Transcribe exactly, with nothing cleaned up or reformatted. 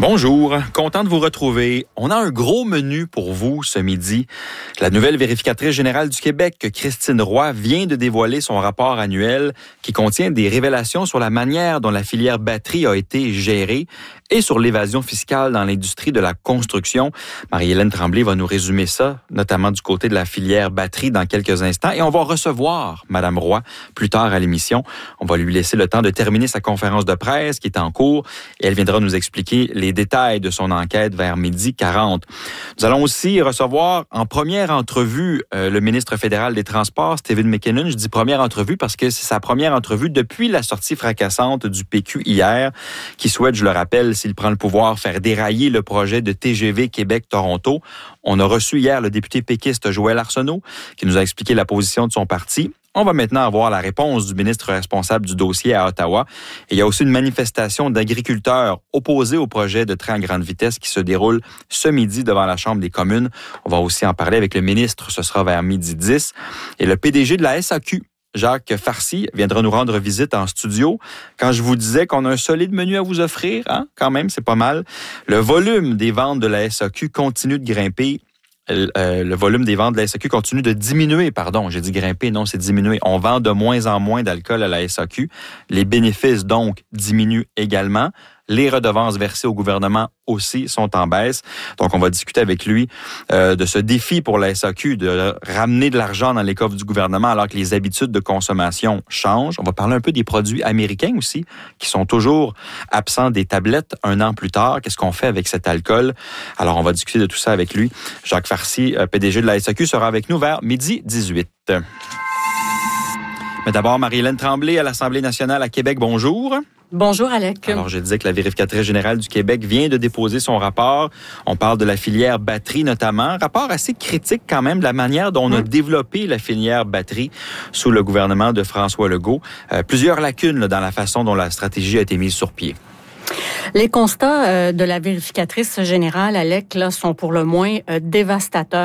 Bonjour, content de vous retrouver. On a un gros menu pour vous ce midi. La nouvelle vérificatrice générale du Québec, Christine Roy, vient de dévoiler son rapport annuel qui contient des révélations sur la manière dont la filière batterie a été gérée et sur l'évasion fiscale dans l'industrie de la construction. Marie-Hélène Tremblay va nous résumer ça, notamment du côté de la filière batterie dans quelques instants. Et on va recevoir Mme Roy plus tard à l'émission. On va lui laisser le temps de terminer sa conférence de presse qui est en cours et elle viendra nous expliquer les détails de son enquête vers midi quarante. Nous allons aussi recevoir en première entrevue euh, le ministre fédéral des Transports, Stephen McKinnon. Je dis première entrevue parce que c'est sa première entrevue depuis la sortie fracassante du P Q hier, qui souhaite, je le rappelle, s'il prend le pouvoir, faire dérailler le projet de T G V Québec-Toronto. On a reçu hier le député péquiste Joël Arsenault, qui nous a expliqué la position de son parti. On va maintenant avoir la réponse du ministre responsable du dossier à Ottawa. Et il y a aussi une manifestation d'agriculteurs opposés au projet de train à grande vitesse qui se déroule ce midi devant la Chambre des communes. On va aussi en parler avec le ministre, ce sera vers midi dix. Et le P D G de la S A Q, Jacques Farcy, viendra nous rendre visite en studio. Quand je vous disais qu'on a un solide menu à vous offrir, hein, quand même, c'est pas mal. Le volume des ventes de la S A Q continue de grimper. Euh, le volume des ventes de la S A Q continue de diminuer, pardon, j'ai dit grimper, non, c'est diminuer. On vend de moins en moins d'alcool à la S A Q. Les bénéfices, donc, diminuent également. Les redevances versées au gouvernement aussi sont en baisse. Donc, on va discuter avec lui euh, de ce défi pour la S A Q de ramener de l'argent dans les coffres du gouvernement alors que les habitudes de consommation changent. On va parler un peu des produits américains aussi qui sont toujours absents des tablettes un an plus tard. Qu'est-ce qu'on fait avec cet alcool? Alors, on va discuter de tout ça avec lui. Jacques Farcy, P D G de la S A Q, sera avec nous vers midi dix-huit. Mais d'abord, Marie-Hélène Tremblay à l'Assemblée nationale à Québec. Bonjour. Bonjour, Alec. Alors, je disais que la vérificatrice générale du Québec vient de déposer son rapport. On parle de la filière batterie notamment. Rapport assez critique quand même de la manière dont on a développé la filière batterie sous le gouvernement de François Legault. Euh, plusieurs lacunes là, dans la façon dont la stratégie a été mise sur pied. Les constats euh, de la vérificatrice générale, Alec, là, sont pour le moins euh, dévastateurs.